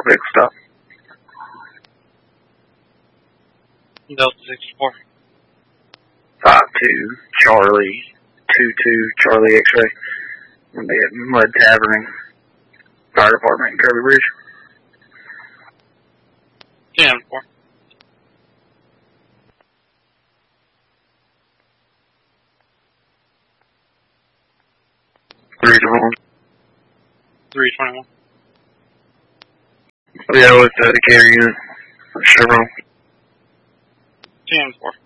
vehicle stop. Delta 64. 52 Charlie 22 Charlie X-ray. Gonna be at Mud Tavern Fire Department in Kirby Bridge. 10-4. Three to 1. 321. Yeah, with the Decatur unit. Chevron. 10-4.